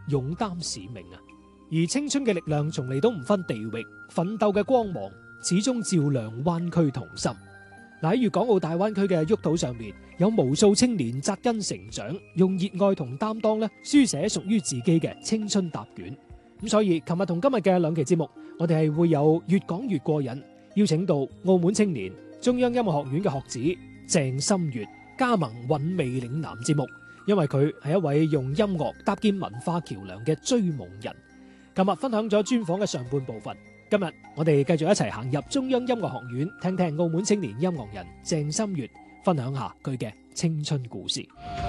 勇擔使命啊！而青春嘅力量從嚟都唔分地域，奮鬥嘅光芒始終照亮灣區童心。喺粵港澳大灣區嘅沃土上面，有無數青年扎根成長，用熱愛同擔當咧，書寫屬於自己嘅青春答卷。咁所以，琴日同今日嘅兩期節目，我哋係會有越講越過癮，邀請到澳門青年中央音樂學院嘅學子鄭心月加盟韻味嶺南節目，因為佢係一位用音樂搭建文化橋樑嘅追夢人。琴日分享咗專訪嘅上半部分，今日我哋繼續一齊行入中央音樂學院，聽聽澳門青年音樂人鄭心月分享下佢嘅青春故事。